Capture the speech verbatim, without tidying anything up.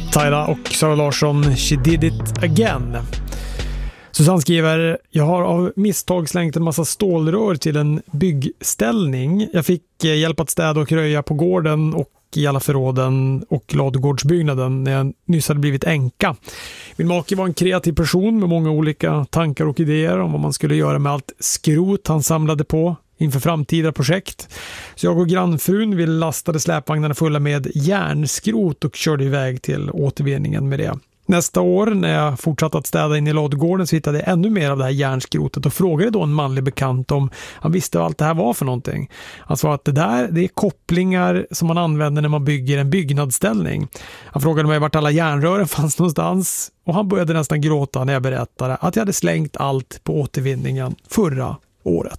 Tyla och Sara Larsson, She Did It Again. Susanne skriver: jag har av misstag slängt en massa stålrör till en byggställning. Jag fick hjälp att städa och röja på gården och i alla förråden och ladugårdsbyggnaden när jag nyss hade blivit änka. Min make var en kreativ person med många olika tankar och idéer om vad man skulle göra med allt skrot han samlade på inför framtida projekt. Så jag och grannfrun vi lastade släpvagnarna fulla med järnskrot och körde iväg till återvinningen med det. Nästa år när jag fortsatte att städa in i ladugården så hittade jag ännu mer av det här järnskrotet och frågade då en manlig bekant om han visste vad allt det här var för någonting. Han sa att det där det är kopplingar som man använder när man bygger en byggnadsställning. Han frågade mig vart alla järnrören fanns någonstans och han började nästan gråta när jag berättade att jag hade slängt allt på återvinningen förra året.